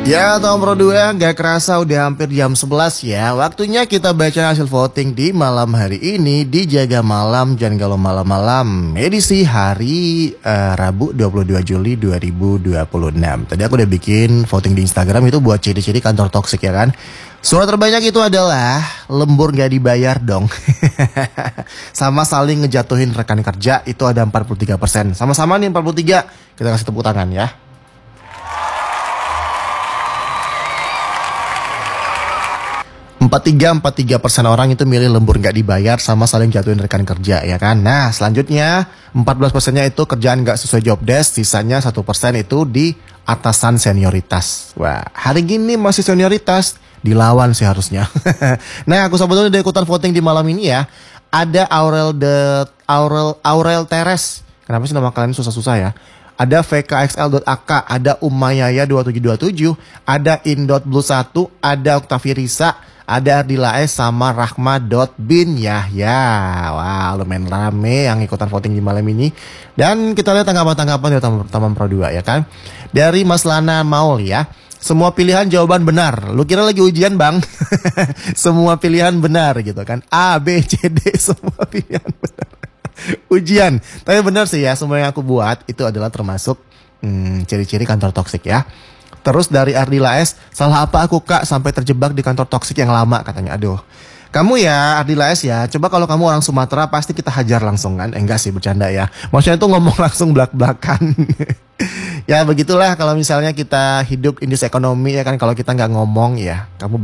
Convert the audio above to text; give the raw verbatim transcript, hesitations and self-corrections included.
Ya, Tom Pro dua, gak kerasa udah hampir jam sebelas ya. Waktunya kita baca hasil voting di malam hari ini di Jaga Malam Jangan Galau Malam-Malam, edisi hari uh, Rabu dua puluh dua Juli dua ribu dua puluh enam. Tadi aku udah bikin voting di Instagram itu buat ciri-ciri kantor toksik ya kan. Suara terbanyak itu adalah lembur gak dibayar dong. Sama saling ngejatuhin rekan kerja, itu ada empat puluh tiga persen. Sama-sama nih empat puluh tiga. Kita kasih tepuk tangan ya. empat puluh tiga empat puluh tiga persen orang itu milih lembur nggak dibayar sama saling jatuhin rekan kerja ya kan. Nah selanjutnya empat belas persennya itu kerjaan nggak sesuai job desk. Sisanya satu persen itu di atasan senioritas. Wah hari gini masih senioritas, dilawan sih harusnya. Nah aku sebetulnya udah ikutan voting di malam ini ya. Ada Aurel the Aurel Aurel Teres. Kenapa sih nama kalian susah-susah ya? Ada V K X L dot A K, ada Umayaya dua tujuh dua tujuh, ada In.Blue satu, ada Octavia Risa, ada Ardila S sama Rahma.bin Yahya. Wah, lumayan rame yang ikutan voting di malam ini. Dan kita lihat tanggapan-tanggapan dari teman-teman Pro dua ya kan. Dari Mas Lana Maul ya. Semua pilihan jawaban benar. Lu kira lagi ujian bang? Semua pilihan benar gitu kan. A, B, C, D semua pilihan benar. Ujian. Tapi benar sih ya, semua yang aku buat itu adalah termasuk hmm, ciri-ciri kantor toksik ya. Terus dari Ardila S, salah apa aku kak sampai terjebak di kantor toksik yang lama katanya. Aduh, kamu ya Ardila S ya, coba kalau kamu orang Sumatera pasti kita hajar langsung kan. Eh, enggak sih, bercanda ya. Maksudnya itu ngomong langsung belak-belakan. Ya begitulah kalau misalnya kita hidup industri ekonomi ya kan, kalau kita nggak ngomong ya kamu